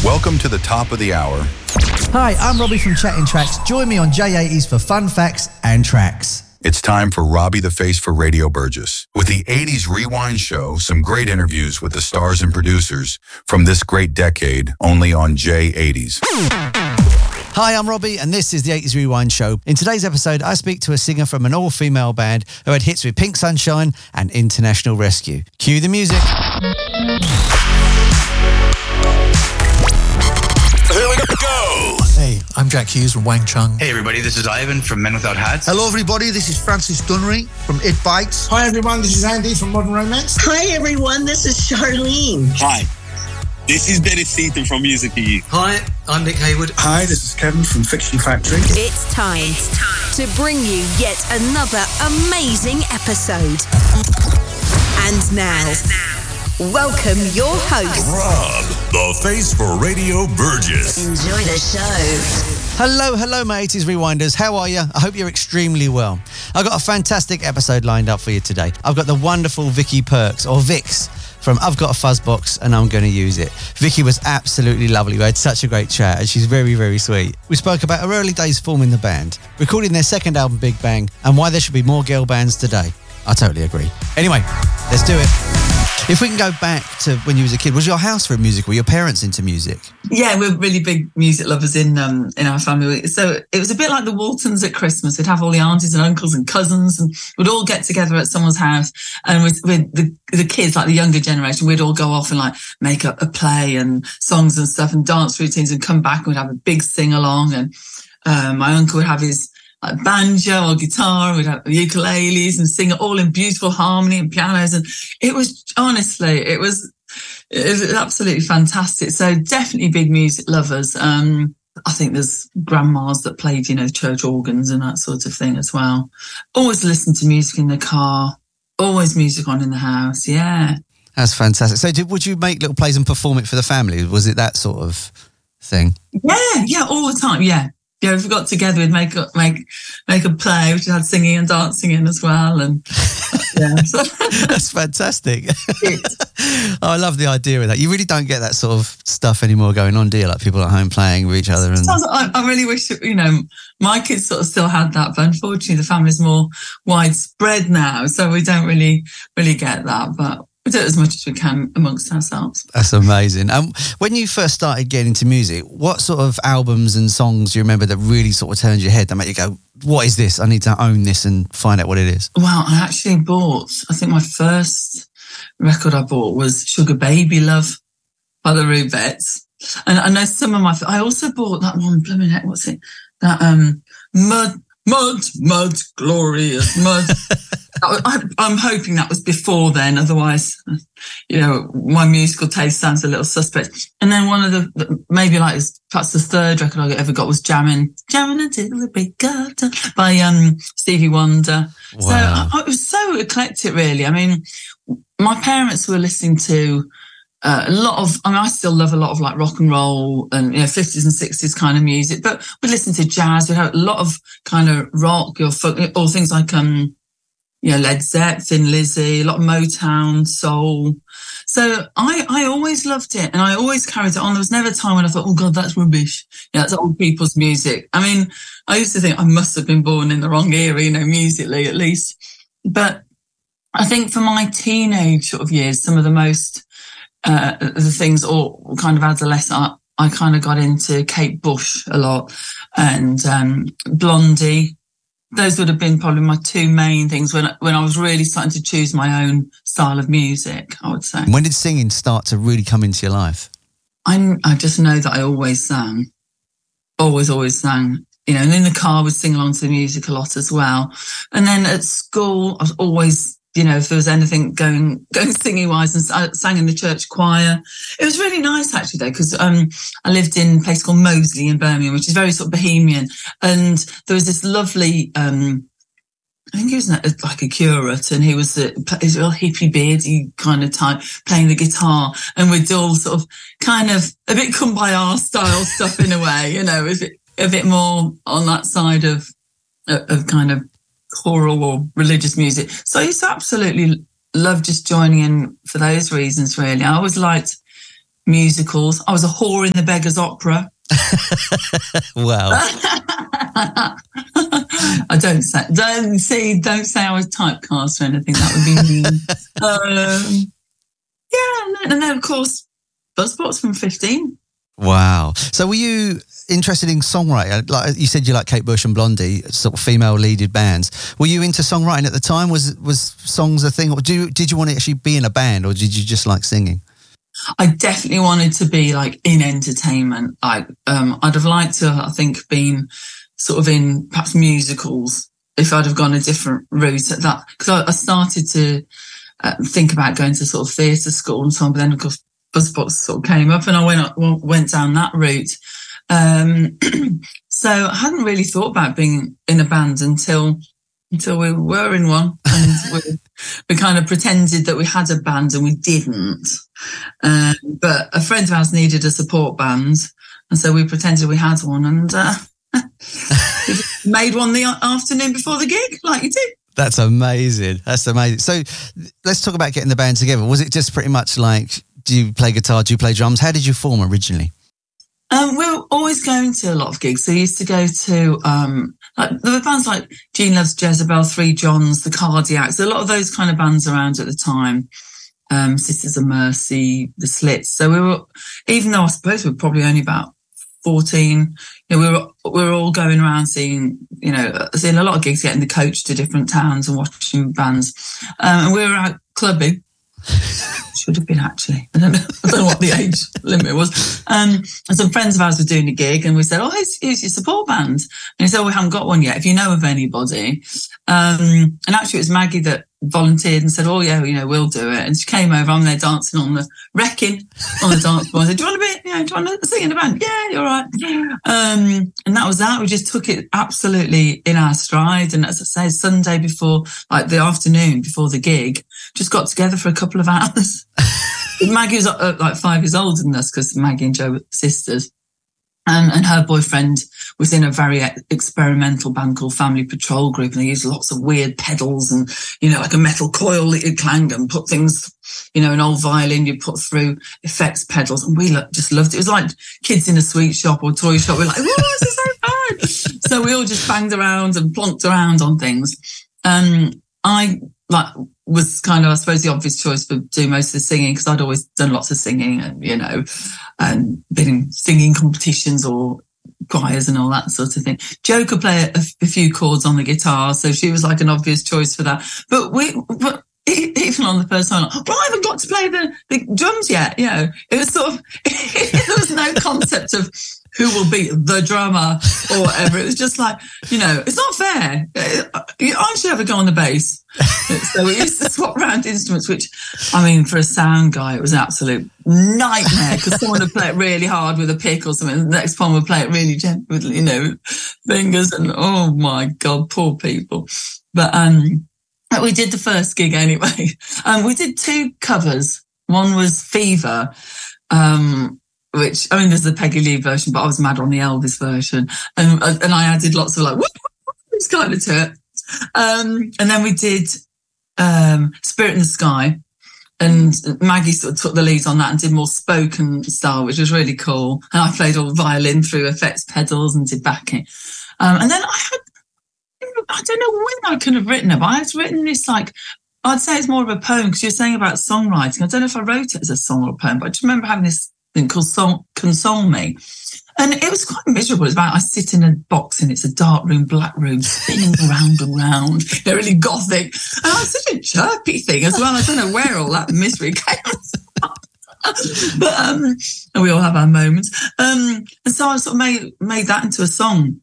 Welcome to the top of the hour. Hi, I'm Robbie from Chatting Tracks. Join me on J80s for fun facts and tracks. It's time for Robbie the Face for Radio Burgess. With the 80s Rewind Show, some great interviews with the stars and producers from this great decade, only on J80s. Hi, I'm Robbie, and this is the 80s Rewind Show. In today's episode, I speak to a singer from an all-female band who had hits with Pink Sunshine and International Rescue. Cue the music. Here we go. Hey, I'm Jack Hughes from Wang Chung. Hey everybody, this is Ivan from Men Without Hats. Hello everybody, this is Francis Dunnery from It Bites. Hi everyone, this is Andy from Modern Romance. Hi everyone, this is Charlene. Hi, this is Dennis Seaton from Music For You. Hi, I'm Nick Hayward. Hi, this is Kevin from Fiction Factory. It's time to bring you yet another amazing episode. And now, welcome your host, Rob, the face for Radio Burgess. Enjoy the show. Hello, my 80s Rewinders. How are you? I hope you're extremely well. I've got a fantastic episode lined up for you today. I've got the wonderful Vicky Perks, or Vix, from I've Got a Fuzzbox and I'm Going to Use It. Vicky was absolutely lovely. We had such a great chat and she's very, very sweet. We spoke about her early days forming the band, recording their second album, Big Bang, and why there should be more girl bands today. I totally agree. Anyway, let's do it. If we can go back to when you was a kid, was your house very musical? Were your parents into music? Yeah, we're really big music lovers in our family. So it was a bit like the Waltons at Christmas. We'd have all the aunties and uncles and cousins, and we'd all get together at someone's house. And with the kids, like the younger generation, we'd all go off and like make a play and songs and stuff and dance routines, and come back and we'd have a big sing along. And my uncle would have his like banjo or guitar, we'd have ukuleles and sing it all in beautiful harmony and pianos. And it was absolutely fantastic. So definitely big music lovers. I think there's grandmas that played, church organs and that sort of thing as well. Always listen to music in the car, always music on in the house. Yeah. That's fantastic. So would you make little plays and perform it for the family? Was it that sort of thing? Yeah, all the time. Yeah. Yeah, if we got together, we'd make a play which had singing and dancing in as well, and yeah, that's fantastic. I love the idea of that. You really don't get that sort of stuff anymore going on, do you? Like people at home playing with each other. And I really wish my kids sort of still had that, but unfortunately, the family's more widespread now, so we don't really get that, but we do it as much as we can amongst ourselves. That's amazing. When you first started getting into music, what sort of albums and songs do you remember that really sort of turned your head, that made you go, what is this? I need to own this and find out what it is. Well, I think my first record I bought was Sugar Baby Love by the Rubettes. And I know some of I also bought that one, blooming heck, what's it? That Mud, glorious mud. I'm hoping that was before then. Otherwise, my musical taste sounds a little suspect. And then one of the maybe like perhaps the third record I ever got was Jammin' Until the Break of Dawn by Stevie Wonder. Wow. So it was so eclectic, really. I mean, my parents were listening to a lot of, I still love a lot of like rock and roll and 50s and 60s kind of music, but we listen to jazz. We have a lot of kind of rock or folk, or things like Led Zeppelin, Thin Lizzy, a lot of Motown, soul. So I always loved it, and I always carried it on. There was never a time when I thought, oh God, that's rubbish. That's old people's music. I mean, I used to think I must have been born in the wrong era, musically at least. But I think for my teenage sort of years, some of the most the things, or kind of adolescent, I kind of got into Kate Bush a lot, and Blondie. Those would have been probably my two main things when I was really starting to choose my own style of music, I would say. When did singing start to really come into your life? I just know that I always sang. Always sang. And in the car I would sing along to the music a lot as well. And then at school I was always, if there was anything going singing wise, and I sang in the church choir. It was really nice actually though, because I lived in a place called Moseley in Birmingham, which is very sort of bohemian. And there was this lovely, I think he was like a curate, and he was his real hippie beardy kind of type, playing the guitar, and we'd all sort of kind of a bit come by our style stuff in a way, a bit more on that side of kind of choral or religious music. So I used to absolutely love just joining in for those reasons, really. I always liked musicals. I was a whore in the Beggars Opera. Wow. I don't say I was typecast or anything. That would be mean. And then of course Buzzbox from 15. Wow. So were you interested in songwriting? Like you said, you like Kate Bush and Blondie, sort of female leaded bands. Were you into songwriting at the time? Was songs a thing, or did you want to actually be in a band, or did you just like singing? I definitely wanted to be like in entertainment. I'd have liked to, I think, been sort of in perhaps musicals if I'd have gone a different route at that. Because I started to think about going to sort of theatre school and so on, but then of course Buzzbox sort of came up and I went down that route. So I hadn't really thought about being in a band until we were in one, and we kind of pretended that we had a band and we didn't. But a friend of ours needed a support band, and so we pretended we had one, and we made one the afternoon before the gig, like you do. That's amazing. That's amazing. So let's talk about getting the band together. Was it just pretty much like, do you play guitar, do you play drums? How did you form originally? We were always going to a lot of gigs. So we used to go to, like there were bands like Gene Loves Jezebel, Three Johns, the Cardiacs, a lot of those kind of bands around at the time. Sisters of Mercy, the Slits. So we were, even though I suppose we were probably only about 14, you know, we were all going around seeing a lot of gigs, getting the coach to different towns and watching bands. And we were out clubbing. Should have been, actually. I don't know what the age limit was. And some friends of ours were doing a gig, and we said, who's your support band? And he said, we haven't got one yet, if you know of anybody. And actually it was Maggie that volunteered and said, we'll do it. And she came over, I'm there dancing on the wrecking on the dance floor. I said, do you want to sing in the band? Yeah, you're right. And that was that. We just took it absolutely in our stride. And as I say, Sunday before, like the afternoon before the gig, just got together for a couple of hours. Maggie was like 5 years older than us, because Maggie and Joe were sisters. And her boyfriend was in a very experimental band called Family Patrol Group, and they used lots of weird pedals and, like a metal coil that you'd clang and put things, an old violin you put through effects pedals, and we just loved it. It was like kids in a sweet shop or toy shop. We're like, whoa, this is so fun. So we all just banged around and plonked around on things. I was kind of, I suppose, the obvious choice for doing most of the singing, because I'd always done lots of singing and been in singing competitions or choirs and all that sort of thing. Jo could play a few chords on the guitar, so she was like an obvious choice for that. But even on the first time, I haven't got to play the drums yet. It was sort of, there was no concept of who will be the drummer or whatever. It was just like, it's not fair. I should have a go on the bass. So we used to swap around instruments, which, for a sound guy, it was an absolute nightmare, because someone would play it really hard with a pick or something, and the next one would play it really gentle with, fingers, and oh my God, poor people. But we did the first gig anyway. We did 2 covers. One was Fever, which, there's the Peggy Lee version, but I was mad on the Elvis version. And I added lots of this kind of to it. And then we did Spirit in the Sky, and Maggie sort of took the lead on that and did more spoken style, which was really cool. And I played all the violin through effects pedals and did backing. And then I don't know when I could have written it, but I had written this, I'd say it's more of a poem, because you're saying about songwriting. I don't know if I wrote it as a song or a poem, but I just remember having this thing called Console Me. And it was quite miserable. It's about, I sit in a box and it's a dark room, black room, spinning around and round. They're really gothic. And I was such a chirpy thing as well. I don't know where all that misery came from. But we all have our moments. And so I sort of made that into a song.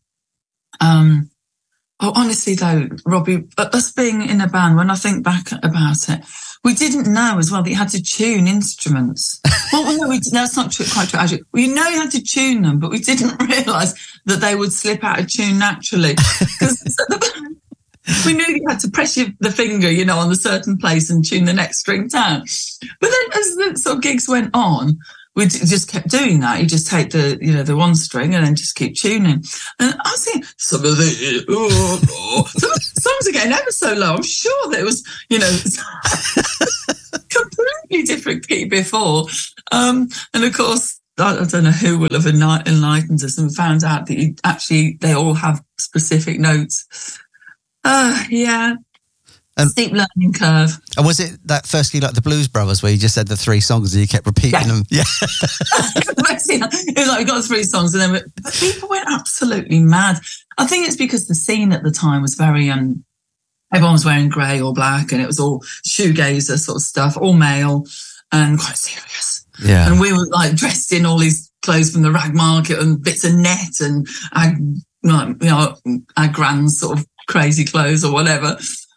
Honestly though, Robbie, us being in a band, when I think back about it, we didn't know as well that you had to tune instruments. Well, no, that's not quite true, actually. We know you had to tune them, but we didn't realise that they would slip out of tune naturally. Because we knew you had to press the finger, on the certain place and tune the next string down. But then as the sort of gigs went on, we just kept doing that. You just take the one string and then just keep tuning. And I was thinking, some of the songs are getting ever so low. I'm sure that it was, completely different key before. And of course, I don't know who will have enlightened us and found out that they all have specific notes. Yeah. Steep learning curve. And was it that first gig like the Blues Brothers where you just said the 3 songs and you kept repeating them? Yeah. It was like we got 3 songs and then but people went absolutely mad. I think it's because the scene at the time was very everyone was wearing grey or black and it was all shoegazer sort of stuff, all male and quite serious. Yeah. And we were like dressed in all these clothes from the rag market and bits of net and our grand's sort of crazy clothes or whatever.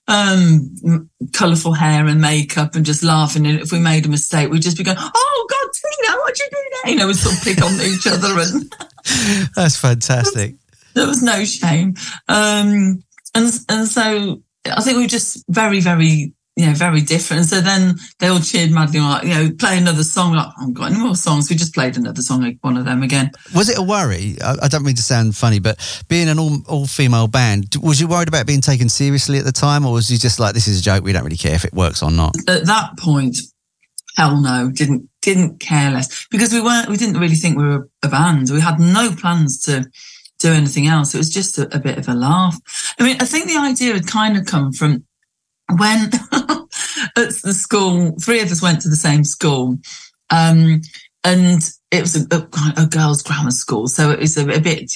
Colourful hair and makeup and just laughing. And if we made a mistake, we'd just be going, "Oh God, Tina, what'd you do there?" You know, we'd sort of pick on each other and that's fantastic. There was no shame. And so I think we were just very, very, very different. And so then they all cheered madly, like, play another song. Like, I haven't got any more songs. We just played another song, like one of them again. Was it a worry? I don't mean to sound funny, but being an all-female band, was you worried about being taken seriously at the time, or was you just like, this is a joke, we don't really care if it works or not? At that point, hell no, didn't care less. Because we didn't really think we were a band. We had no plans to do anything else. It was just a bit of a laugh. I mean, I think the idea had kind of come from when at the school, 3 of us went to the same school, and it was a girls' grammar school, so it was a bit,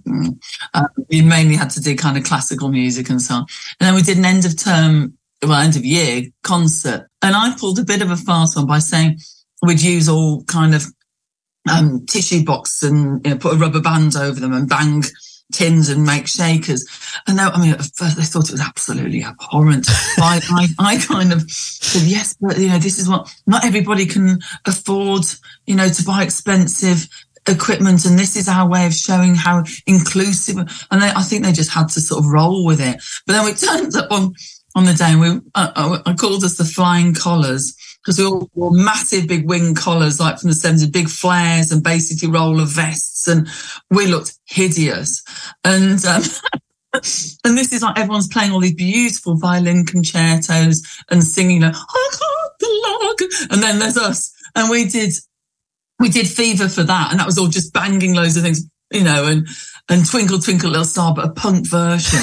we mainly had to do kind of classical music and so on. And then we did an end of year concert, and I pulled a bit of a fast one by saying we'd use all kind of tissue box and put a rubber band over them and bang tins and make shakers. And at first they thought it was absolutely abhorrent. I kind of said, yes, but this is what, not everybody can afford, to buy expensive equipment, and this is our way of showing how inclusive. And I think they just had to sort of roll with it. But then we turned up on the day, and I called us the Flying Collars, because we all wore massive big wing collars, like from the 70s, big flares and basically roller vests, and we looked hideous. And and this is like everyone's playing all these beautiful violin concertos and singing, I got the log. And then there's us, and we did Fever for that, and that was all just banging loads of things, and Twinkle Twinkle Little Star, but a punk version.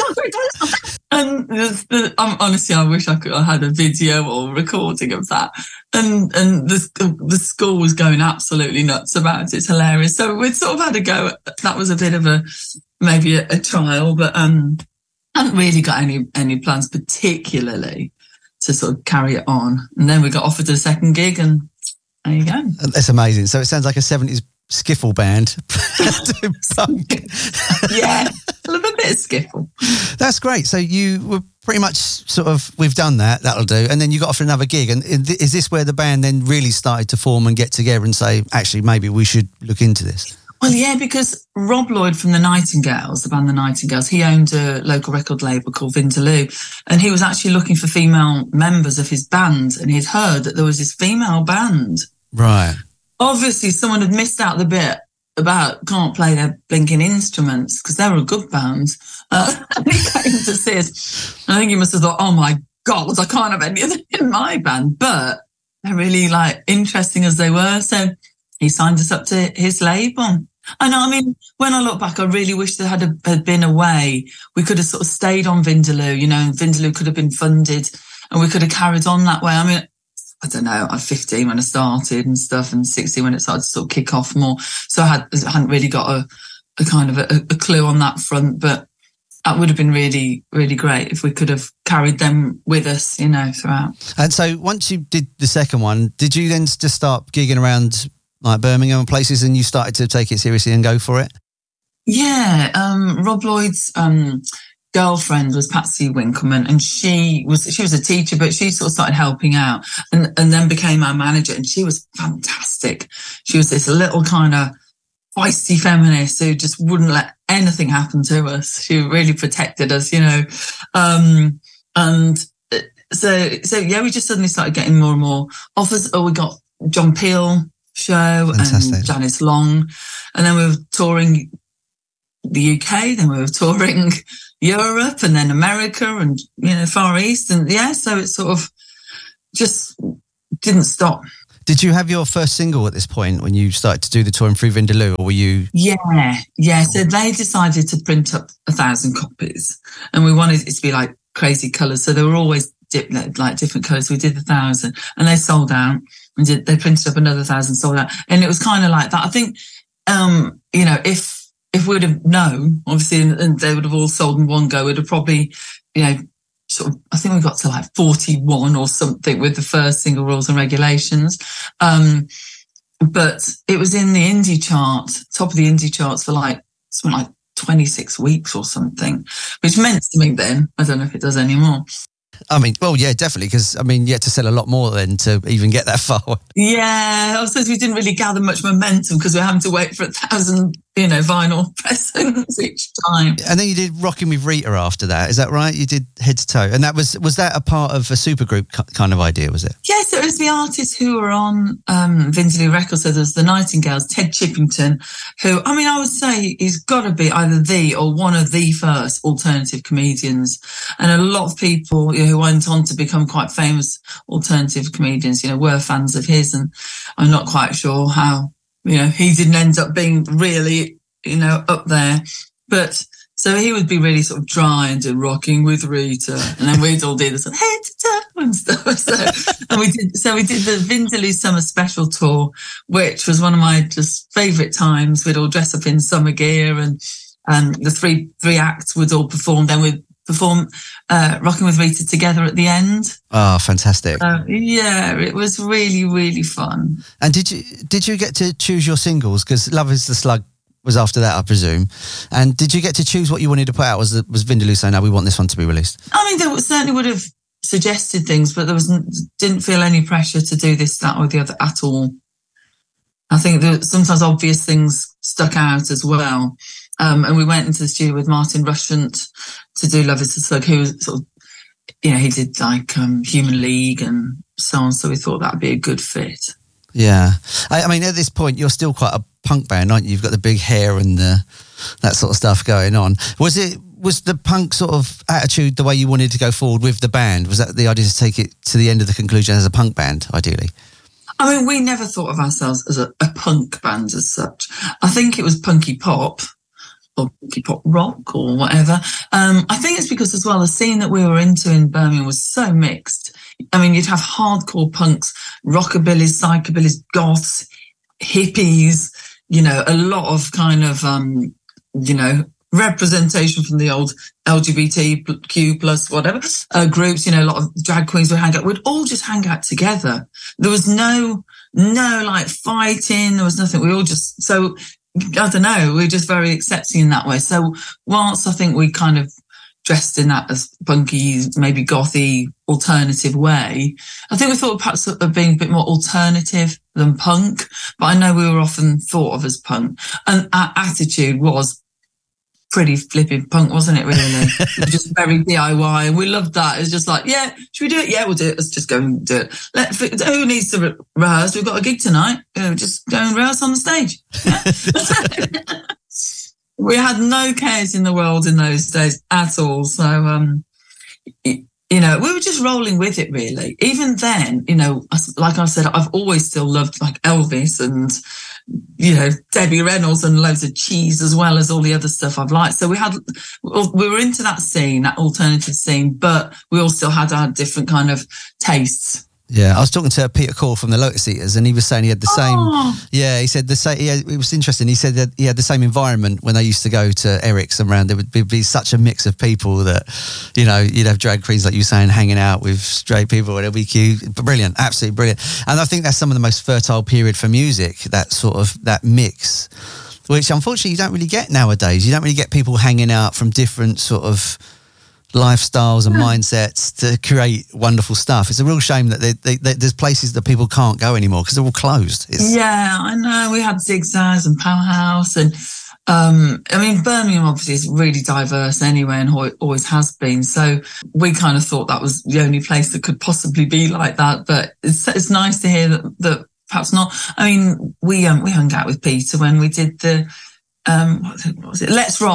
And honestly, I wish I had a video or recording of that. And the school was going absolutely nuts about it. It's hilarious. So we'd sort of had a go. That was a bit of maybe a trial, but hadn't really got any plans particularly to sort of carry it on. And then we got offered a second gig, and there you go. That's amazing. So it sounds like a 70s skiffle band. Yeah, a little bit of skiffle. That's great. So you were pretty much sort of, we've done that'll do. And then you got off for another gig. And is this where the band then really started to form and get together and say, actually, maybe we should look into this? Well, yeah, because Rob Lloyd from the Nightingales, the band The Nightingales, he owned a local record label called Vindaloo, and he was actually looking for female members of his band, and he'd heard that there was this female band. Right. Obviously, someone had missed out the bit about can't play their blinking instruments, because they were a good band. And he came to see us. I think he must have thought, oh my God, I can't have any of them in my band. But they're really interesting as they were. So he signed us up to his label. And I mean, when I look back, I really wish there had been a way we could have sort of stayed on Vindaloo, and Vindaloo could have been funded and we could have carried on that way. I mean, I don't know, I was 15 when I started and stuff, and 16 when it started to sort of kick off more. So I hadn't really got a kind of a clue on that front, but that would have been really, really great if we could have carried them with us, throughout. And so once you did the second one, did you then just start gigging around like Birmingham and places, and you started to take it seriously and go for it? Yeah, Rob Lloyd's girlfriend was Patsy Winkleman, and she was a teacher, but she sort of started helping out and then became our manager, and she was fantastic. She was this little kind of feisty feminist who just wouldn't let anything happen to us. She really protected us, and so yeah, we just suddenly started getting more and more offers. Oh, we got John Peel show. Fantastic. And Janice Long, and then we were touring the UK, then we were touring Europe, and then America, and Far East, and yeah, so it sort of just didn't stop. Did you have your first single at this point when you started to do the touring through Vindaloo, or were you? Yeah. So they decided to print up 1,000 copies, and we wanted it to be like crazy colours. So they were always like different colours. We did 1,000, and they sold out. And they printed up another 1,000, sold out, and it was kind of like that. I think, you know, if we would have known, obviously, and they would have all sold in one go, we'd have probably, you know, sort of, I think we got to like 41 or something with the first single, Rules and Regulations. But it was in the indie chart, top of the indie charts for like something like 26 weeks or something, which meant something then. I don't know if it does anymore. I mean, well, yeah, definitely, because, I mean, you had to sell a lot more then to even get that far. Yeah, I suppose we didn't really gather much momentum because we were having to wait for 1,000, you know, vinyl pressings each time. And then you did Rocking with Rita after that, is that right? You did Head to Toe. And that was that a part of a supergroup kind of idea, was it? Yes, it was the artists who were on Vindaloo Records. So there's the Nightingales, Ted Chippington, who, I mean, I would say he's got to be either the or one of the first alternative comedians. And a lot of people, you know, who went on to become quite famous alternative comedians, you know, were fans of his. And I'm not quite sure how, you know, he didn't end up being really, you know, up there. But so he would be really sort of dry and do Rocking with Rita, and then we'd all do this Head to Toe and stuff. We did the Vindaloo Summer Special Tour, which was one of my just favourite times. We'd all dress up in summer gear, and the three acts would all perform. Then we'd perform Rocking with Rita together at the end. Oh, fantastic. Yeah, it was really, really fun. And did you get to choose your singles? Because Love is the Slug was after that, I presume. And did you get to choose what you wanted to put out? Was Vindaloo saying, no, we want this one to be released? I mean, they certainly would have suggested things, but didn't feel any pressure to do this, that or the other at all. I think that sometimes obvious things stuck out as well. And we went into the studio with Martin Rushent to do Love is the Slug, who was sort of, you know, he did like Human League and so on. So we thought that'd be a good fit. Yeah. I mean, at this point, you're still quite a punk band, aren't you? You've got the big hair and that sort of stuff going on. Was the punk sort of attitude the way you wanted to go forward with the band? Was that the idea to take it to the end of the conclusion as a punk band, ideally? I mean, we never thought of ourselves as a punk band as such. I think it was punky pop or punky pop rock or whatever. I think it's because as well, the scene that we were into in Birmingham was so mixed. I mean, you'd have hardcore punks, rockabillys, psychobillys, goths, hippies, you know, a lot of kind of, you know, representation from the old LGBTQ plus whatever groups, you know, a lot of drag queens would hang out. We'd all just hang out together. There was no like fighting. There was nothing. We all just, so I don't know, we were just very accepting in that way. So whilst I think we kind of dressed in that as punky, maybe gothy, alternative way, I think we thought perhaps of being a bit more alternative than punk, but I know we were often thought of as punk. And our attitude was pretty flipping punk, wasn't it, really? It was just very DIY, and we loved that. It's just like, yeah, should we do it? Yeah, we'll do it. Let's just go and do it. Who needs to rehearse? We've got a gig tonight. Just go and rehearse on the stage. Yeah? We had no cares in the world in those days at all. So, you know, we were just rolling with it, really. Even then, you know, like I said, I've always still loved like Elvis and, you know, Debbie Reynolds and loads of Cheese, as well as all the other stuff I've liked. So we were into that scene, that alternative scene, but we all still had our different kind of tastes. Yeah, I was talking to Peter Cole from the Lotus Eaters, and he was saying he had the same. Yeah, he said the same. Yeah, it was interesting. He said that he had the same environment when they used to go to Eric's and round. There would be such a mix of people that, you know, you'd have drag queens like you were saying hanging out with straight people, and it'd be cute. Brilliant, absolutely brilliant. And I think that's some of the most fertile period for music. That sort of that mix, which unfortunately you don't really get nowadays. You don't really get people hanging out from different sort of lifestyles and mindsets to create wonderful stuff. It's a real shame that there's places that people can't go anymore because they're all closed. Yeah, I know. We had Zigzags and Powerhouse, and I mean, Birmingham obviously is really diverse anyway, and always has been. So we kind of thought that was the only place that could possibly be like that. But it's nice to hear that perhaps not. I mean, we hung out with Peter when we did the what was it? Let's Rock.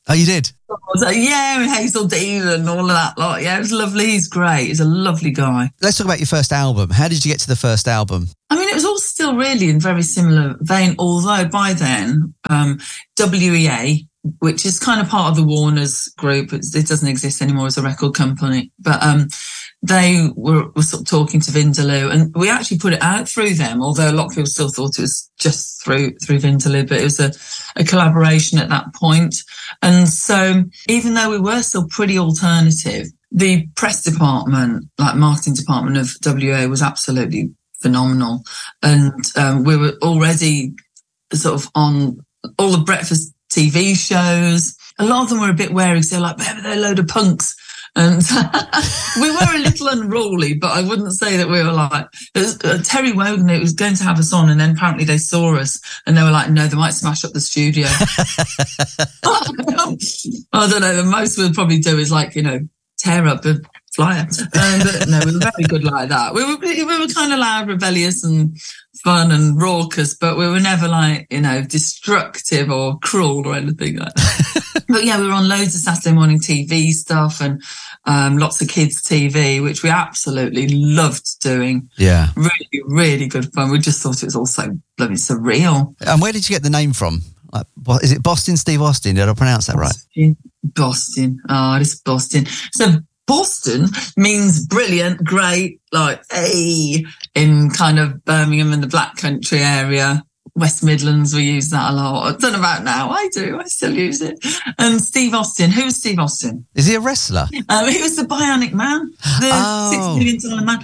Oh, you did? So, yeah, and Hazel Dean and all of that lot. Yeah, it was lovely. He's great. He's a lovely guy. Let's talk about your first album. How did you get to the first album? I mean, it was all still really in very similar vein, although by then, WEA, which is kind of part of the Warner's group, it doesn't exist anymore as a record company, but they were sort of talking to Vindaloo, and we actually put it out through them, although a lot of people still thought it was just through Vindaloo, but it was a collaboration at that point. And so even though we were still pretty alternative, the press department, like marketing department of WA, was absolutely phenomenal. And we were already sort of on all the breakfast TV shows. A lot of them were a bit wary because they're like, they're a load of punks. And we were a little unruly, but I wouldn't say that we were like, Terry Wogan, it was going to have us on, and then apparently they saw us and they were like, no, they might smash up the studio. I don't know, the most we'll probably do is like, tear up the flyer. But no, we were very good like that. We were kind of loud, rebellious and fun and raucous, but we were never like, destructive or cruel or anything like that. But yeah, we were on loads of Saturday morning TV stuff and lots of kids TV, which we absolutely loved doing. Yeah. Really, really good fun. We just thought it was all so bloody surreal. And where did you get the name from? Is it Boston Steve Austin? Did I pronounce that right? Boston. Oh, it is Boston. So Boston means brilliant, great, like, hey, in kind of Birmingham and the Black Country area. West Midlands, we use that a lot. I don't know about now. I do. I still use it. And Steve Austin. Who's Steve Austin? Is he a wrestler? He was the Bionic Man, the $6 million man.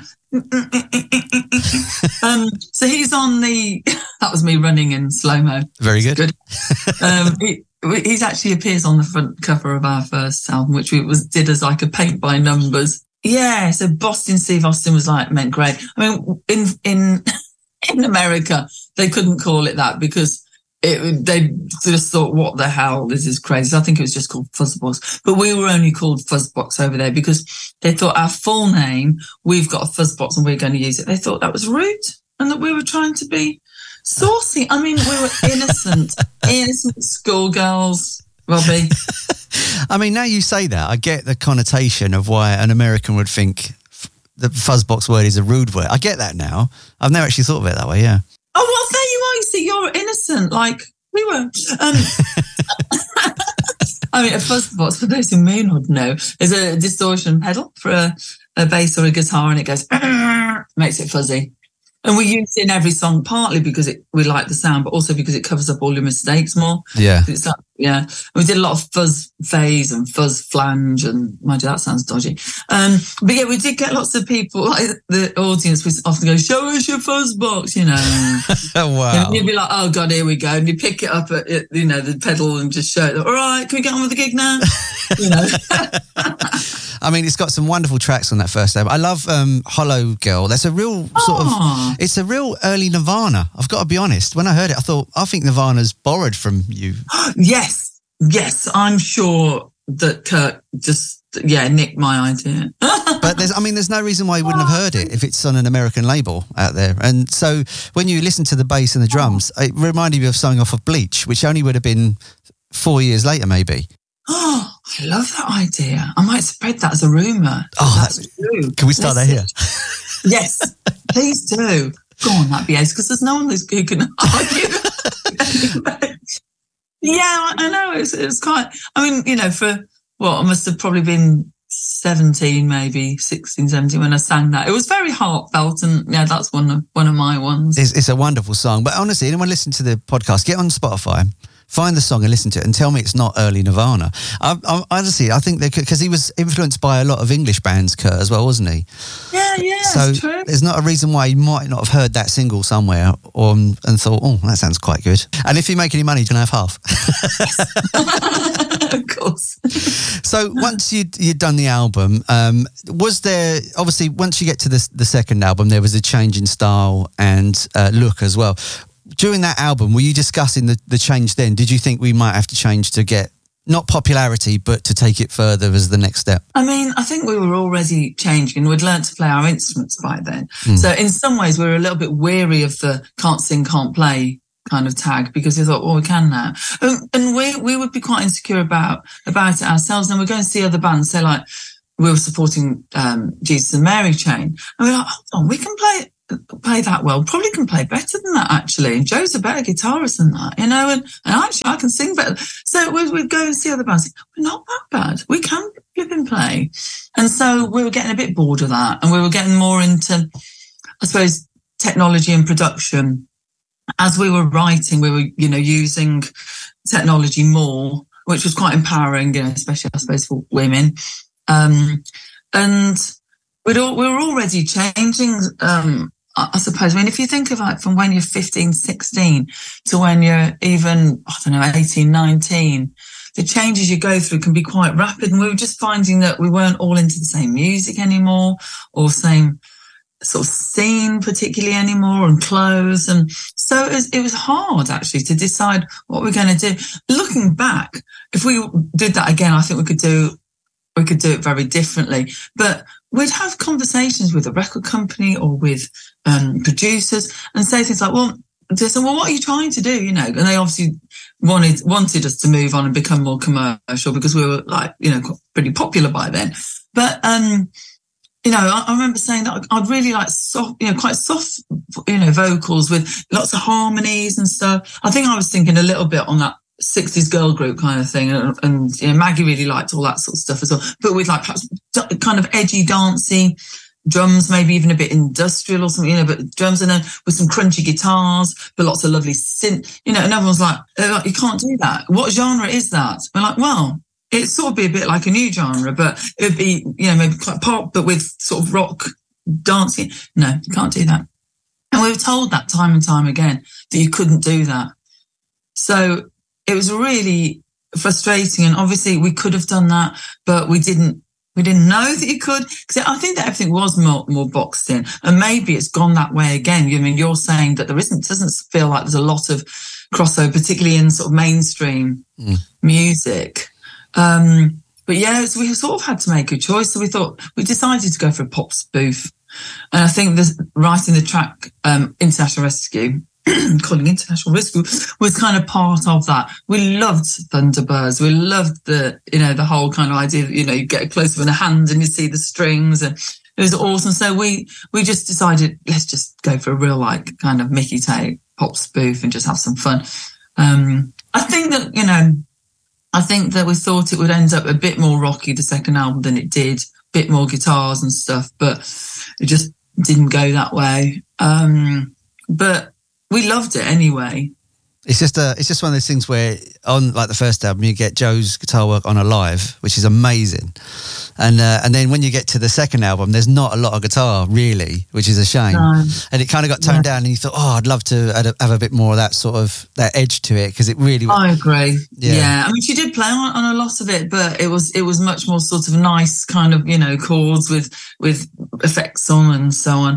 So he's on that was me running in slow-mo. Very good. He's actually appears on the front cover of our first album, which we did as like a paint by numbers. Yeah, so Boston Steve Austin was meant great. I mean, in America, they couldn't call it that because they just thought, what the hell, this is crazy. So I think it was just called Fuzzbox. But we were only called Fuzzbox over there because they thought our full name, we've got a Fuzzbox and we're going to use it. They thought that was rude and that we were trying to be saucy. I mean, we were innocent schoolgirls, Robbie. I mean, now you say that, I get the connotation of why an American would think the Fuzzbox word is a rude word. I get that now. I've never actually thought of it that way, yeah. Oh, well, there you are. You see, you're innocent, like we were. I mean, a Fuzzbox, for those who may not know, is a distortion pedal for a bass or a guitar, and it goes, makes it fuzzy. And we use it in every song, partly because we like the sound, but also because it covers up all your mistakes more. Yeah. And we did a lot of fuzz phase and fuzz flange, and mind you, that sounds dodgy. But yeah, we did get lots of people, like the audience would often go, show us your Fuzzbox, Wow. And you'd be like, oh God, here we go. And you pick it up at, the pedal and just show it. All right, can we get on with the gig now? I mean, it's got some wonderful tracks on that first album. I love Hollow Girl. That's a real it's a real early Nirvana. I've got to be honest. When I heard it, I think Nirvana's borrowed from you. Yes. I'm sure that Kurt just, nicked my idea. But there's no reason why you wouldn't have heard it if it's on an American label out there. And so when you listen to the bass and the drums, it reminded me of something off of Bleach, which only would have been 4 years later, maybe. Oh, I love that idea. I might spread that as a rumour. Oh, that's true. Can we start that here? Yes, please do. Go on, that'd be ace, because there's no one who can argue. Yeah, I know. It was quite, I must have probably been 17, maybe 16, 17 when I sang that. It was very heartfelt, and yeah, that's one of my ones. It's a wonderful song. But honestly, anyone listening to the podcast, get on Spotify, find the song and listen to it and tell me it's not early Nirvana. Honestly, I think because he was influenced by a lot of English bands, Kurt, as well, wasn't he? Yeah, so that's true. There's not a reason why you might not have heard that single somewhere and thought, oh, that sounds quite good. And if you make any money, you can have half. Of course. So once you'd done the album, was there, obviously, once you get to the second album, there was a change in style and look as well. During that album, were you discussing the change then? Did you think we might have to change to get, not popularity, but to take it further as the next step? I mean, I think we were already changing. We'd learned to play our instruments by then. So in some ways, we were a little bit weary of the can't sing, can't play kind of tag because we thought, well, we can now. And we would be quite insecure about it ourselves. And we're going to see other bands, say like we were supporting Jesus and Mary Chain. And we're like, hold on, we can play that well, probably can play better than that actually. And Joe's a better guitarist than that, you know, and actually I can sing better. So we'd go and see other bands. We're not that bad. We can flip and play. And so we were getting a bit bored of that, and we were getting more into, I suppose, technology and production. As we were writing, we were, you know, using technology more, which was quite empowering, you know, especially I suppose for women. And we were already changing, I suppose. I mean, if you think of like from when you're 15, 16 to when you're even, I don't know, 18, 19, the changes you go through can be quite rapid. And we were just finding that we weren't all into the same music anymore, or same sort of scene particularly anymore, and clothes. And so it was hard actually to decide what we're going to do. Looking back, if we did that again, I think we could do it very differently. But we'd have conversations with a record company or with producers and say things like, well, what are you trying to do? You know, and they obviously wanted us to move on and become more commercial because we were like, you know, pretty popular by then. But, you know, I remember saying that I'd really like soft, you know, quite soft, you know, vocals with lots of harmonies and stuff. I think I was thinking a little bit on that 60s girl group kind of thing. And you know, Maggie really liked all that sort of stuff as well. But with like perhaps kind of edgy, dancey drums, maybe even a bit industrial or something, you know, but drums, and then with some crunchy guitars, but lots of lovely synth, you know, and everyone's like, you can't do that. What genre is that? We're like, well, it'd sort of be a bit like a new genre, but it would be, you know, maybe quite pop, but with sort of rock dancing. No, you can't do that. And we were told that time and time again that you couldn't do that. So it was really frustrating. And obviously we could have done that, but we didn't know that you could, because I think that everything was more boxed in, and maybe it's gone that way again. I mean, you're saying that doesn't feel like there's a lot of crossover, particularly in sort of mainstream music. But yeah, so we sort of had to make a choice. So we decided to go for a pop spoof. And I think writing the track, International Rescue, calling International Rescue, was kind of part of that. We loved Thunderbirds. We loved the whole kind of idea that, you know, you get a close up in a hand and you see the strings, and it was awesome. So we just decided, let's just go for a real like kind of Mickey Tate pop spoof and just have some fun. I think that we thought it would end up a bit more rocky, the second album, than it did, a bit more guitars and stuff, but it just didn't go that way. But we loved it anyway. It's just one of those things where on like the first album you get Joe's guitar work on a live, which is amazing, and then when you get to the second album, there's not a lot of guitar really, which is a shame. And it kind of got toned down, and you thought, oh, I'd love to have a bit more of that sort of that edge to it, because it really. I agree. Yeah, I mean, she did play on a lot of it, but it was much more sort of nice kind of, you know, chords with effects on and so on.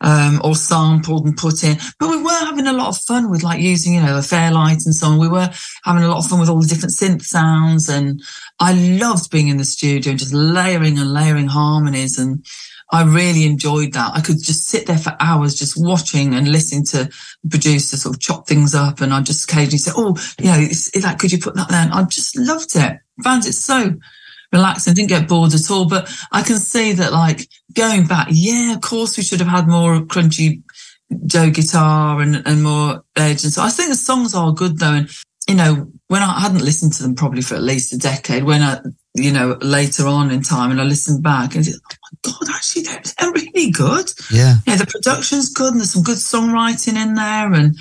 Or sampled and put in. But we were having a lot of fun with like using, you know, the Fairlight and so on. We were having a lot of fun with all the different synth sounds, and I loved being in the studio and just layering and layering harmonies, and I really enjoyed that. I could just sit there for hours just watching and listening to the producer sort of chop things up, and I'd just occasionally say, oh, you know, is that, could you put that there? And I just loved it. Found it so relaxing, didn't get bored at all. But I can see that, like, going back, yeah, of course we should have had more crunchy Joe guitar and more edge. And so I think the songs are good though. And, you know, when I hadn't listened to them probably for at least a decade, when I, you know, later on in time, and I listened back and said, oh my God, actually they're really good. Yeah. Yeah, the production's good, and there's some good songwriting in there, and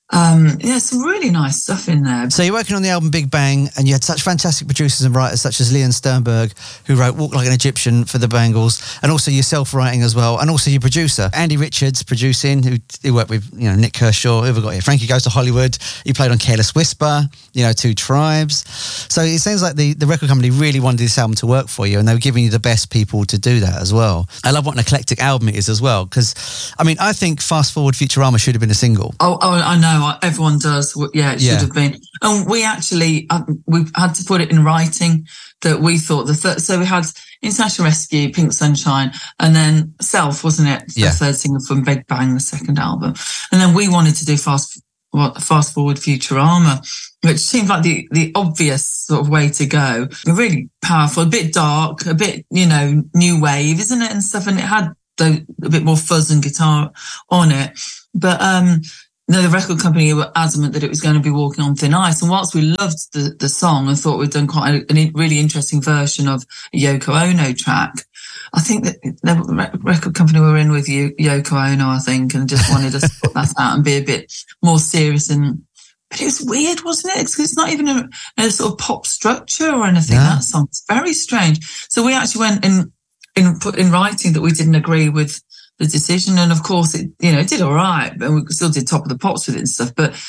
yeah, some really nice stuff in there. So you're working on the album Big Bang, and you had such fantastic producers and writers such as Leon Sternberg, who wrote Walk Like an Egyptian for the Bangles, and also yourself writing as well, and also your producer, Andy Richards, producing, who worked with, you know, Nick Kershaw, who have we got here? Frankie Goes to Hollywood. You played on Careless Whisper, you know, Two Tribes. So it seems like the record company really wanted this album to work for you, and they were giving you the best people to do that as well. I love what an eclectic album it is as well, because, I mean, I think Fast Forward Futurama should have been a single. Oh, I know. Everyone does. Yeah, it should have been. And we actually, we had to put it in writing that we thought so we had International Rescue, Pink Sunshine, and then Self, wasn't it? The third single from Big Bang, the second album. And then we wanted to do Fast Fast Forward Futurama, which seemed like the obvious sort of way to go. Really powerful, a bit dark, a bit, new wave, isn't it, and stuff. And it had a bit more fuzz and guitar on it. But the record company were adamant that it was going to be Walking on Thin Ice. And whilst we loved the song and thought we'd done quite a really interesting version of a Yoko Ono track, I think that the record company we were in with Yoko Ono, I think, and just wanted us to put that out and be a bit more serious. But it was weird, wasn't it? It's not even a sort of pop structure or anything. No. That song's very strange. So we actually went put in writing that we didn't agree with the decision, and of course it did all right, and we still did Top of the Pops with it and stuff. But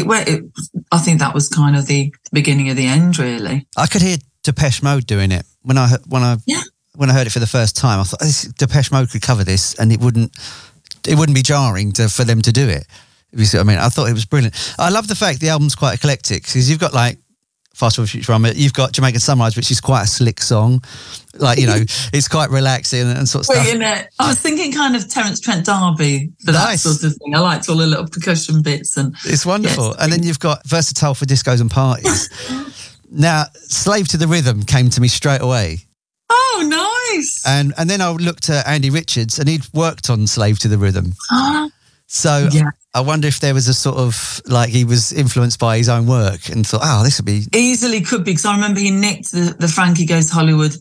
I think that was kind of the beginning of the end, really. I could hear Depeche Mode doing it when I heard it for the first time. I thought Depeche Mode could cover this, and it wouldn't be jarring for them to do it. If you see what I mean? I thought it was brilliant. I love the fact the album's quite eclectic, because you've got like Fast Forward Futurama, you've got Jamaican Sunrise, which is quite a slick song. Like, it's quite relaxing and sort of stuff. I was thinking kind of Terence Trent D'Arby for that sort of thing. I liked all the little percussion bits. And it's wonderful. Yes. And then you've got Versatile for Discos and Parties. Now, Slave to the Rhythm came to me straight away. Oh, nice. And then I looked at Andy Richards, and he'd worked on Slave to the Rhythm. So yeah. I wonder if there was a sort of, like, he was influenced by his own work and thought, this would be... Easily could be, because I remember he nicked the Frankie Goes to Hollywood,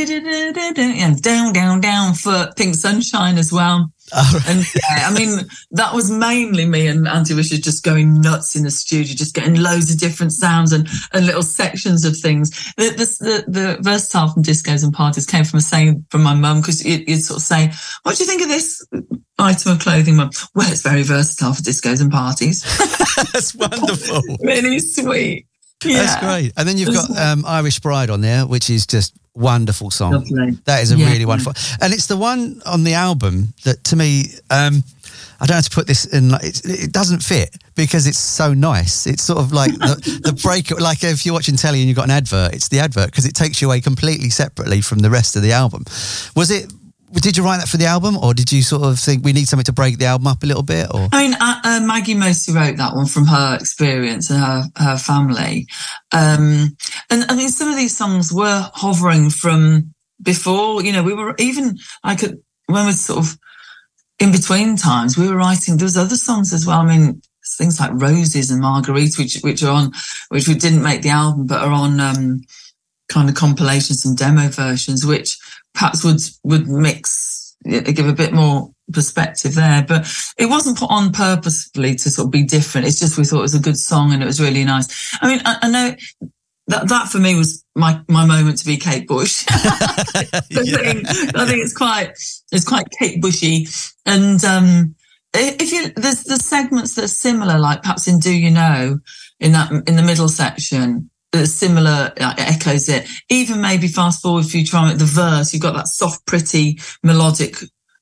down, down, down for Pink Sunshine as well. Oh, right. And that was mainly me and Andy Richards just going nuts in the studio, just getting loads of different sounds and little sections of things. The Versatile from Discos and Parties came from a saying from my mum, because you'd sort of say, what do you think of this item of clothing, Mum? Well, it's very versatile for discos and parties. That's wonderful. Really sweet. Yeah. That's great. And then you've got Irish Bride on there, which is just wonderful song. Lovely. That is a really wonderful. And it's the one on the album that, to me, I don't have to put this in, like, it doesn't fit because it's so nice. It's sort of like the break, like if you're watching telly and you've got an advert, it's the advert, because it takes you away completely separately from the rest of the album. Did you write that for the album, or did you sort of think we need something to break the album up a little bit? Or Maggie mostly wrote that one from her experience and her family. And I mean, some of these songs were hovering from before. We were even when we're sort of in between times, we were writing. There was other songs as well. I mean, things like Roses and Marguerite, which we didn't make the album, but are on kind of compilations and demo versions, which perhaps would mix, give a bit more perspective there. But it wasn't put on purposefully to sort of be different. It's just we thought it was a good song and it was really nice. I mean, I know that for me was my moment to be Kate Bush. I think it's quite Kate Bushy. And there's the segments that are similar, like perhaps in Do You Know, in the middle section, similar echoes it. Even maybe Fast Forward Futurama, the verse, you've got that soft, pretty, melodic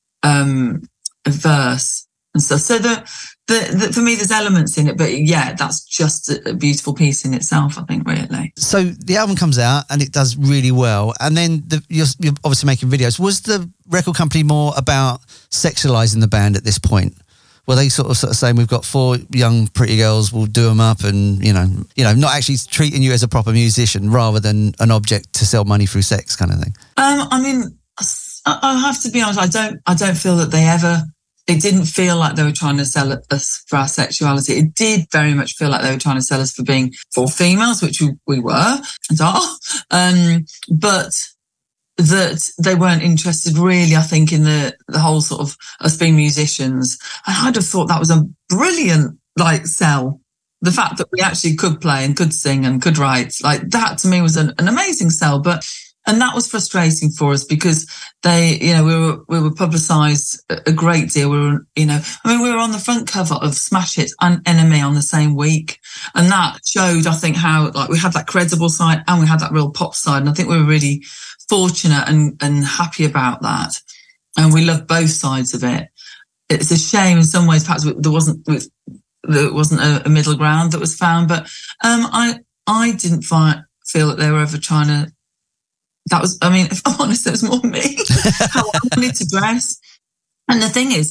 verse and stuff. So for me, there's elements in it, but yeah, that's just a beautiful piece in itself, I think, really. So the album comes out and it does really well, and then you're obviously making videos. Was the record company more about sexualizing the band at this point? Were they sort of saying, we've got 4 young pretty girls, we'll do them up, and not actually treating you as a proper musician rather than an object to sell money through sex, kind of thing? I mean, I have to be honest. I don't feel that they ever. It didn't feel like they were trying to sell us for our sexuality. It did very much feel like they were trying to sell us for being 4 females, which we were and are. But that they weren't interested really, I think, in the whole sort of us being musicians. I'd have thought that was a brilliant, sell. The fact that we actually could play and could sing and could write, that to me was an amazing sell. And that was frustrating for us because we were publicised a great deal. We were on the front cover of Smash Hits and NME on the same week. And that showed, I think, how, we had that credible side and we had that real pop side. And I think we were really fortunate and happy about that. And we loved both sides of it. It's a shame in some ways, perhaps there wasn't a middle ground that was found, but I didn't feel that they were ever trying to. That was, if I'm honest, it was more me, how I wanted to dress. And the thing is,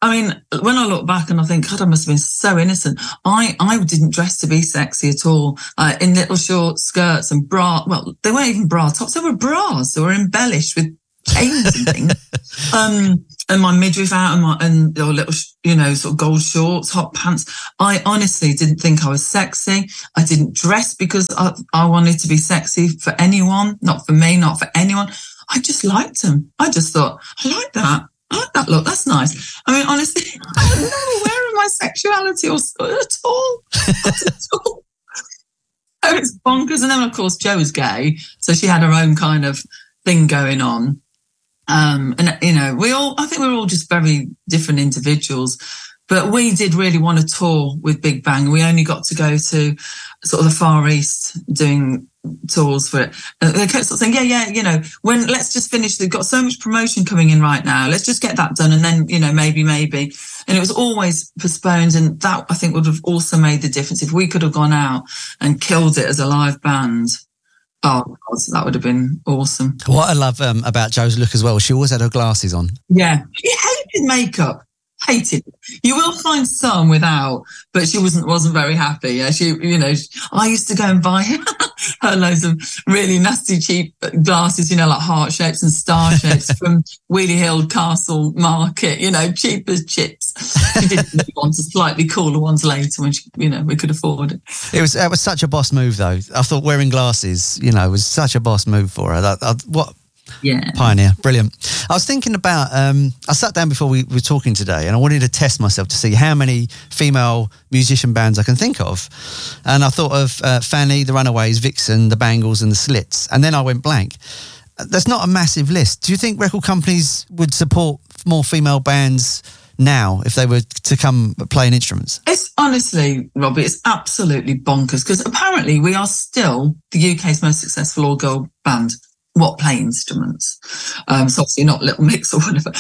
I mean, when I look back and I think, God, I must have been so innocent. I didn't dress to be sexy at all. In little short skirts and bra. Well, they weren't even bra tops. They were bras. They were embellished with chains and things. And my midriff out and little, sort of gold shorts, hot pants. I honestly didn't think I was sexy. I didn't dress because I wanted to be sexy for anyone, not for me, not for anyone. I just liked them. I just thought, I like that. I like that look. That's nice. I mean, honestly, I was never aware of my sexuality at all. Oh, it's bonkers. And then, of course, Jo was gay, so she had her own kind of thing going on. And I think we were all just very different individuals, but we did really want to tour with Big Bang. We only got to go to sort of the Far East doing tours for it. They kept sort of saying, yeah, let's just finish. They've got so much promotion coming in right now. Let's just get that done. And then, maybe. And it was always postponed. And that, I think, would have also made the difference if we could have gone out and killed it as a live band. Oh, God, that would have been awesome. What I love about Jo's look as well, she always had her glasses on. Yeah. She hated makeup. Hated it. You will find some without, but she wasn't very happy. Yeah, I used to go and buy her loads of really nasty cheap glasses, like heart shapes and star shapes from Wheelie Hill Castle Market, cheap as chips. She didn't want the slightly cooler ones later when we could afford it. It was such a boss move though. I thought wearing glasses, was such a boss move for her. Yeah. Pioneer. Brilliant. I was thinking about, I sat down before we were talking today and I wanted to test myself to see how many female musician bands I can think of. And I thought of Fanny, the Runaways, Vixen, the Bangles and the Slits. And then I went blank. That's not a massive list. Do you think record companies would support more female bands now if they were to come playing instruments? It's honestly, Robbie, it's absolutely bonkers because apparently we are still the UK's most successful all-girl band. What play instruments? So obviously not Little Mix or whatever.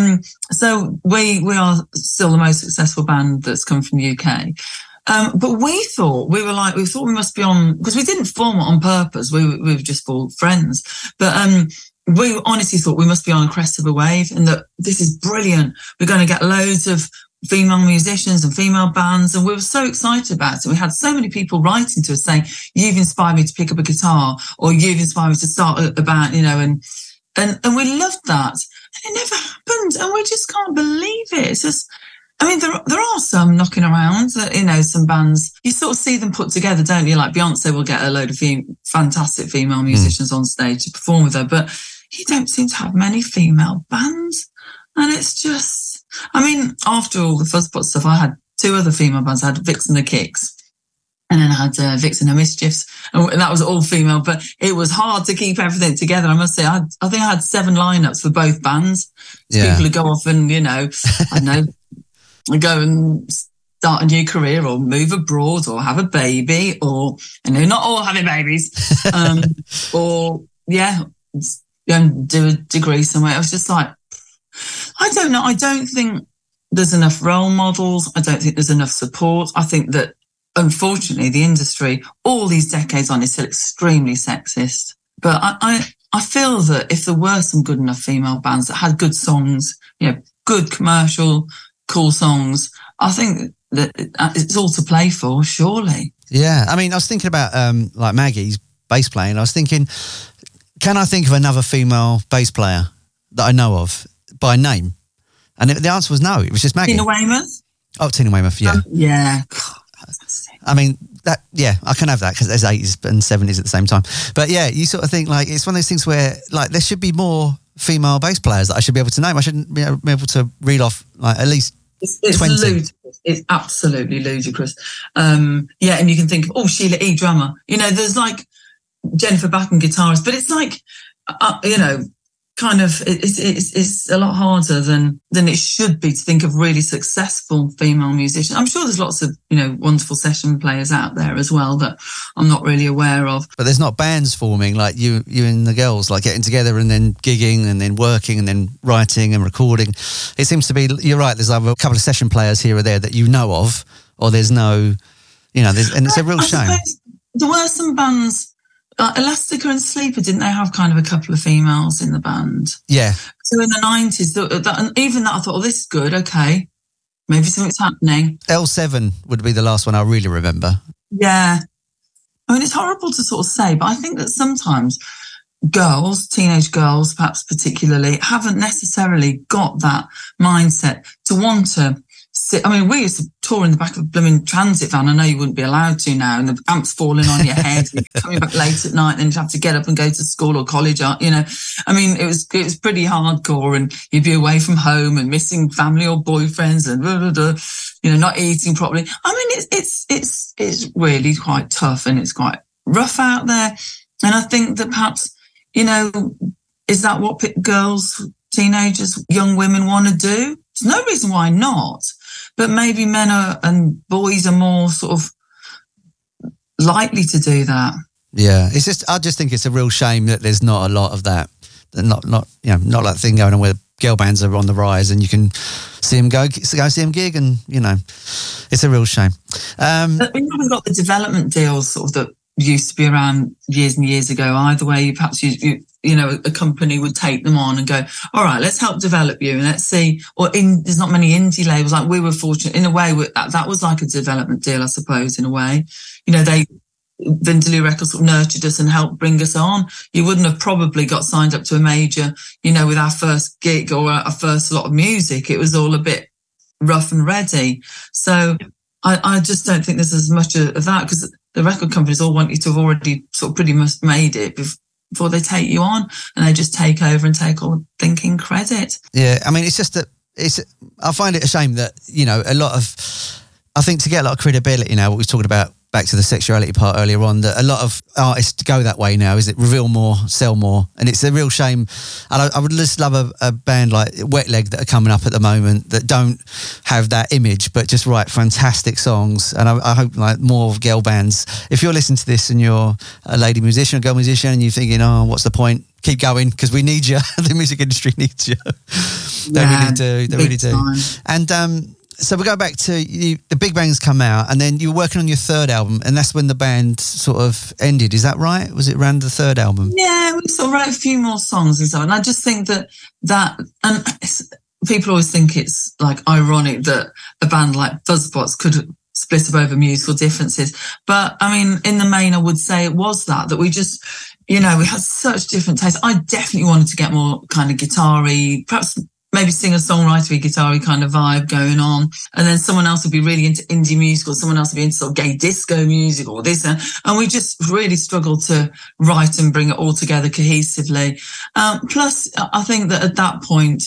So we are still the most successful band that's come from the UK. But we thought we must be on, because we didn't form it on purpose. We were just all friends. But we honestly thought we must be on a crest of a wave and that this is brilliant. We're going to get loads of female musicians and female bands, and we were so excited about it. We had so many people writing to us saying, you've inspired me to pick up a guitar, or you've inspired me to start a band, and we loved that. And it never happened, and we just can't believe it. It's just, I mean, there are some knocking around that, some bands, you sort of see them put together, don't you? Like Beyonce will get a load of fantastic female musicians on stage to perform with her, but you don't seem to have many female bands. And it's just, I mean, after all the Fuzzbot stuff, I had two other female bands. I had Vixen the Kicks, and then I had Vixen the Mischiefs, and that was all female. But it was hard to keep everything together. I must say, I think I had 7 lineups for both bands. Yeah. People who go off and, I don't know, go and start a new career or move abroad or have a baby or, not all having babies, or, go and do a degree somewhere. I was just like, I don't know. I don't think there's enough role models. I don't think there's enough support. I think that, unfortunately, the industry, all these decades on, is still extremely sexist. But I feel that if there were some good enough female bands that had good songs, good commercial, cool songs, I think that it's all to play for, surely. Yeah. I mean, I was thinking about like Maggie's bass playing. I was thinking, can I think of another female bass player that I know of by name? And the answer was no. It was just Maggie. Tina Weymouth? Oh, Tina Weymouth, yeah. Yeah. I mean, I can have that because there's 80s and 70s at the same time. But yeah, you sort of think like it's one of those things where like there should be more female bass players that I should be able to name. I shouldn't be able to read off like at least it's 20. Ludicrous. It's absolutely ludicrous. And you can think of, Sheila E. drummer. There's like Jennifer Batten guitarist, but it's like, kind of, it's a lot harder than it should be to think of really successful female musicians. I'm sure there's lots of, wonderful session players out there as well that I'm not really aware of. But there's not bands forming like you and the girls, like getting together and then gigging and then working and then writing and recording. It seems to be, you're right, there's either a couple of session players here or there that you know of, or there's no, and it's a real shame. There were some bands, Elastica and Sleeper, didn't they have kind of a couple of females in the band? Yeah. So in the 90s, and even that, I thought, oh, this is good. Okay, maybe something's happening. L7 would be the last one I really remember. Yeah. I mean, it's horrible to sort of say, but I think that sometimes girls, teenage girls, perhaps particularly, haven't necessarily got that mindset to want to sit. I mean, we used to tour in the back of a blooming transit van. I know you wouldn't be allowed to now, and the amps falling on your head, and you're coming back late at night, and you'd have to get up and go to school or college. You know, I mean, it was pretty hardcore, and you'd be away from home and missing family or boyfriends, and blah, blah, blah, you know, not eating properly. I mean, it's really quite tough, and it's quite rough out there. And I think that perhaps, you know, is that what girls, teenagers, young women want to do? There's no reason why not. But maybe men and boys are more sort of likely to do that. Yeah, I just think it's a real shame that there's not a lot of that. Not that thing going on where girl bands are on the rise and you can see them go see them gig, and you know, it's a real shame. But we haven't got the development deals sort of that used to be around years and years ago. Either way, perhaps you know, a company would take them on and go, all right, let's help develop you, and let's see. Or there's not many indie labels. Like, we were fortunate in a way. That was like a development deal, I suppose, in a way. You know, Vindaloo Records sort of nurtured us and helped bring us on. You wouldn't have probably got signed up to a major, you know, with our first gig or our first lot of music. It was all a bit rough and ready. So I just don't think there's as much of that, because the record companies all want you to have already sort of pretty much made it before they take you on, and they just take over and take all the thinking credit. Yeah, I mean, it's just that I find it a shame that, you know, I think to get a lot of credibility now, what we talked about back to the sexuality part earlier on, that a lot of artists go that way now, is it reveal more, sell more, and it's a real shame. And I would just love a band like Wet Leg that are coming up at the moment that don't have that image but just write fantastic songs. And I hope like more girl bands, if you're listening to this and you're a lady musician or girl musician and you're thinking, oh, what's the point, keep going, because we need you. The music industry needs you. They really do. And so we go back to the Big Bangs come out, and then you were working on your third album, and that's when the band sort of ended. Is that right? Was it around the third album? Yeah, we sort of wrote a few more songs and so on. And I just think that and people always think it's like ironic that a band like Fuzzbox could split up over musical differences. But I mean, in the main, I would say it was that we just, you know, we had such different tastes. I definitely wanted to get more kind of guitar-y, perhaps maybe singer-songwriter-y, guitar-y kind of vibe going on. And then someone else would be really into indie music, or someone else would be into sort of gay disco music or this. And we just really struggled to write and bring it all together cohesively. Plus, I think that at that point,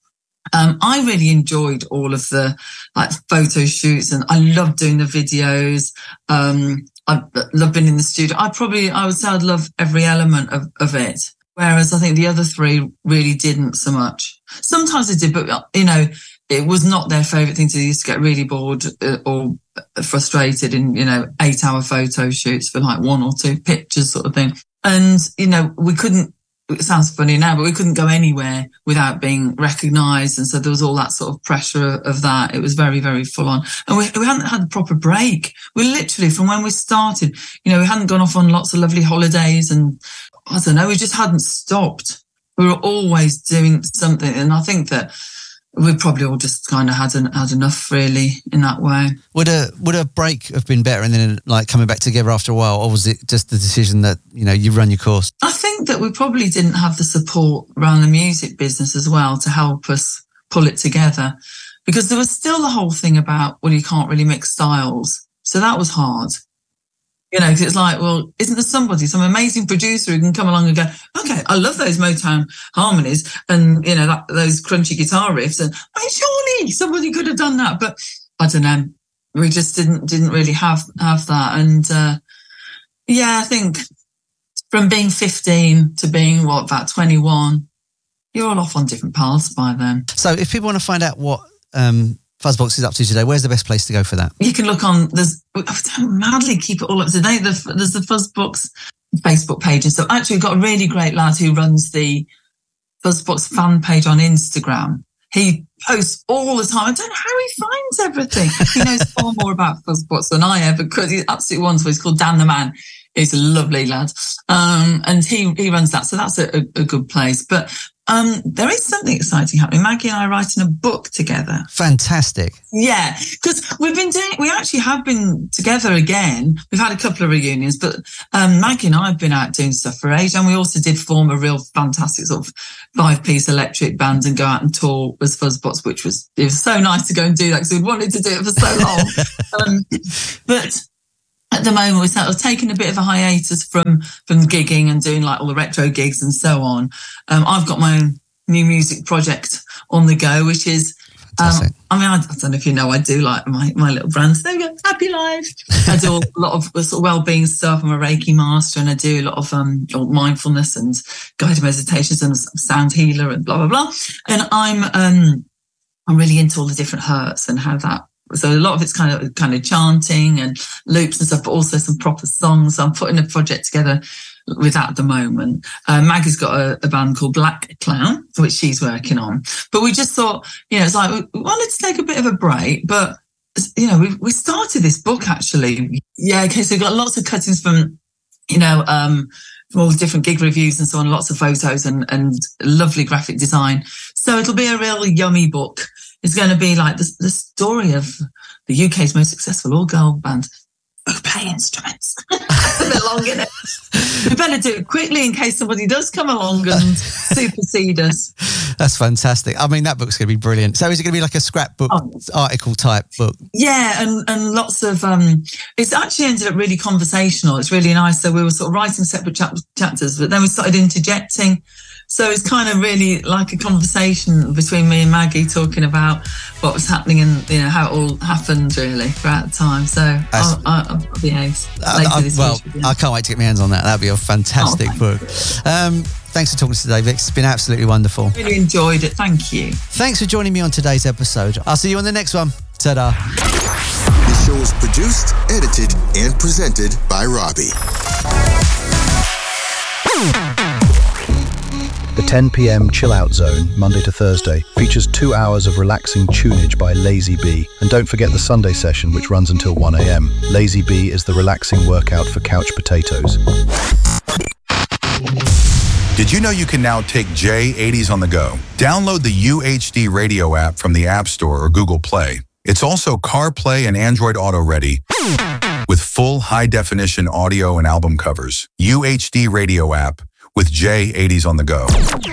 I really enjoyed all of the like photo shoots, and I loved doing the videos. I love being in the studio. I would say I'd love every element of it. Whereas I think the other three really didn't so much. Sometimes they did, but, you know, it was not their favourite thing to do. They used to get really bored or frustrated in, you know, 8-hour photo shoots for like 1 or 2 pictures sort of thing. And, you know, it sounds funny now, but we couldn't go anywhere without being recognised. And so there was all that sort of pressure of that. It was very, very full on. And we hadn't had a proper break. We literally, from when we started, you know, we hadn't gone off on lots of lovely holidays, and I don't know, we just hadn't stopped. We were always doing something. And I think that we probably all just kind of had enough, really, in that way. Would a break have been better, and then like coming back together after a while, or was it just the decision that, you know, you run your course? I think that we probably didn't have the support around the music business as well to help us pull it together, because there was still the whole thing about, well, you can't really mix styles. So that was hard. You know, because it's like, well, isn't there some amazing producer who can come along and go, okay, I love those Motown harmonies and, you know, those crunchy guitar riffs, and surely somebody could have done that. But I don't know, we just didn't really have that. And yeah, I think from being 15 to being about 21, you're all off on different paths by then. So if people want to find out what Fuzzbox is up to today, where's the best place to go for that? You can look on, I don't madly keep it all up to date. There's the Fuzzbox Facebook page. And so actually we've got a really great lad who runs the Fuzzbox fan page on Instagram. He posts all the time. I don't know how he finds everything. He knows far more about Fuzzbox than I ever could. He's absolutely wonderful. He's called Dan the Man. He's a lovely lad. And he runs that. So that's a good place. But There is something exciting happening. Maggie and I are writing a book together. Fantastic. Yeah, because we actually have been together again. We've had a couple of reunions, but Maggie and I have been out doing stuff for age, and we also did form a real fantastic sort of 5-piece electric band and go out and tour as Fuzzbox, which was so nice to go and do that because we'd wanted to do it for so long. But at the moment, we're sort of taking a bit of a hiatus from gigging and doing like all the retro gigs and so on. I've got my own new music project on the go, which is, I don't know if you know, I do like my little brands. There we go, Happy Life. I do a lot of sort of well-being stuff. I'm a Reiki master, and I do a lot of mindfulness and guided meditations and sound healer and blah, blah, blah. And I'm really into all the different hertz and how that. So a lot of it's kind of chanting and loops and stuff, but also some proper songs. So I'm putting a project together with that at the moment. Maggie's got a band called Black Clown, which she's working on. But we just thought, it's like we wanted to take a bit of a break, but we started this book actually. Yeah, okay. So we've got lots of cuttings from from all the different gig reviews and so on, lots of photos and lovely graphic design. So it'll be a real yummy book. It's going to be like the story of the UK's most successful all-girl band who play instruments. That's a bit long, isn't it? We better do it quickly in case somebody does come along and supersede us. That's fantastic. I mean, that book's going to be brilliant. So is it going to be like a scrapbook article type book? Yeah, and lots of... it's actually ended up really conversational. It's really nice. So we were sort of writing separate chapters, but then we started interjecting. So it's kind of really like a conversation between me and Maggie talking about what was happening and how it all happened really throughout the time. So I'll be ace. I can't wait to get my hands on that. That'd be a fantastic book. Thanks for talking to us today, Vix. It's been absolutely wonderful. Really enjoyed it. Thank you. Thanks for joining me on today's episode. I'll see you on the next one. Ta-da. The show is produced, edited, and presented by Robbie. The 10 p.m. Chill Out Zone, Monday to Thursday, features 2 hours of relaxing tunage by Lazy Bee. And don't forget the Sunday session, which runs until 1 a.m. Lazy Bee is the relaxing workout for couch potatoes. Did you know you can now take J80s on the go? Download the UHD Radio app from the App Store or Google Play. It's also CarPlay and Android Auto ready with full high-definition audio and album covers. UHD Radio app with J80s on the go.